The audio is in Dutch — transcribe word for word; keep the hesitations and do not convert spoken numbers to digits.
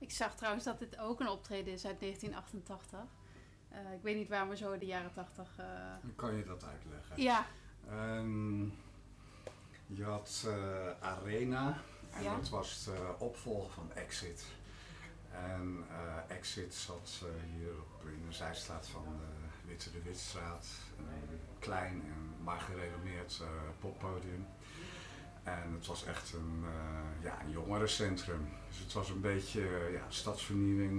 Ik zag trouwens dat dit ook een optreden is uit negentien achtentachtig. Uh, ik weet niet waarom we zo in de jaren tachtig... Uh... Kan je dat uitleggen? Ja. Um, je had uh, Arena en ja? dat was de opvolger van Exit. En uh, Exit zat uh, hier op, in de zijstraat van de Witte de Witstraat. Een klein en maar gerenommeerd uh, poppodium. En het was echt een, uh, ja, een jongerencentrum. Dus het was een beetje uh, ja, stadsvernieuwing.